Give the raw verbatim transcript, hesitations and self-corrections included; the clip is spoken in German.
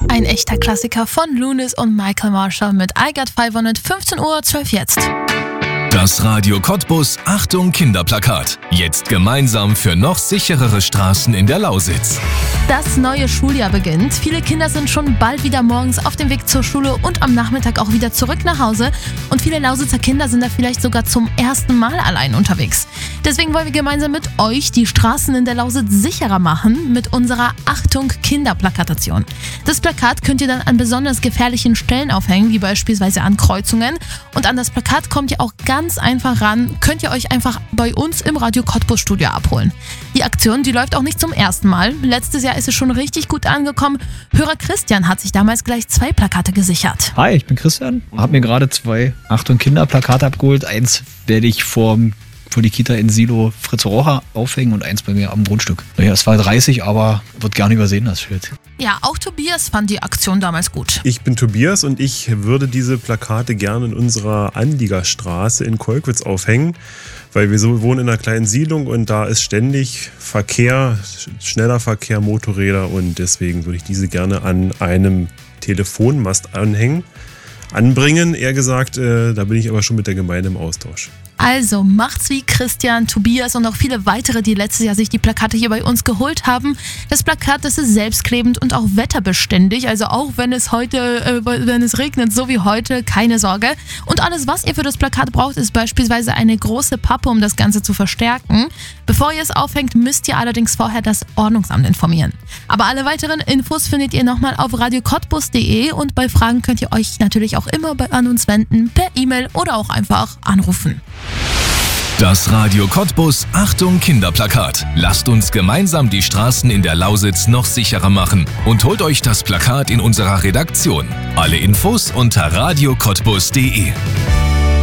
Ein echter Klassiker von Lunis und Michael Marshall mit I Got Five on It, fünfzehn Uhr zwölf jetzt. Das Radio Cottbus Achtung Kinderplakat. Jetzt gemeinsam für noch sicherere Straßen in der Lausitz. Das neue Schuljahr beginnt. Viele Kinder sind schon bald wieder morgens auf dem Weg zur Schule und am Nachmittag auch wieder zurück nach Hause. Und viele Lausitzer Kinder sind da vielleicht sogar zum ersten Mal allein unterwegs. Deswegen wollen wir gemeinsam mit euch die Straßen in der Lausitz sicherer machen mit unserer Achtung Kinderplakatation. Das Plakat könnt ihr dann an besonders gefährlichen Stellen aufhängen, wie beispielsweise an Kreuzungen. Und an das Plakat kommt ihr auch ganz einfach ran, könnt ihr euch einfach bei uns im Radio Cottbus Studio abholen. Die Aktion, die läuft auch nicht zum ersten Mal. Letztes Jahr ist es schon richtig gut angekommen. Hörer Christian hat sich damals gleich zwei Plakate gesichert. Hi, ich bin Christian, habe mir gerade zwei Achtung Kinderplakate abgeholt. Eins werde ich vorm vor die Kita in Silo Fritz Rocher aufhängen und eins bei mir am Grundstück. Naja, es war dreißig, aber wird gerne übersehen, das Schild. Ja, auch Tobias fand die Aktion damals gut. Ich bin Tobias und ich würde diese Plakate gerne in unserer Anliegerstraße in Kolkwitz aufhängen, weil wir so wohnen in einer kleinen Siedlung und da ist ständig Verkehr, schneller Verkehr, Motorräder und deswegen würde ich diese gerne an einem Telefonmast anhängen. Anbringen, eher gesagt, äh, da bin ich aber schon mit der Gemeinde im Austausch. Also macht's wie Christian, Tobias und auch viele weitere, die letztes Jahr sich die Plakate hier bei uns geholt haben. Das Plakat, das ist selbstklebend und auch wetterbeständig, also auch wenn es heute, äh, wenn es regnet, so wie heute, keine Sorge. Und alles, was ihr für das Plakat braucht, ist beispielsweise eine große Pappe, um das Ganze zu verstärken. Bevor ihr es aufhängt, müsst ihr allerdings vorher das Ordnungsamt informieren. Aber alle weiteren Infos findet ihr nochmal auf radio cottbus punkt de und bei Fragen könnt ihr euch natürlich auch immer bei, an uns wenden, per E-Mail oder auch einfach anrufen. Das Radio Cottbus Achtung Kinderplakat. Lasst uns gemeinsam die Straßen in der Lausitz noch sicherer machen und holt euch das Plakat in unserer Redaktion. Alle Infos unter radio cottbus punkt de.